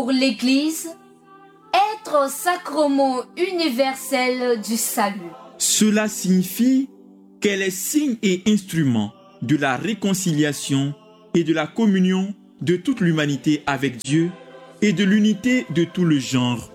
Pour l'Église, être sacrement universel du salut. Cela signifie qu'elle est signe et instrument de la réconciliation et de la communion de toute l'humanité avec Dieu et de l'unité de tout le genre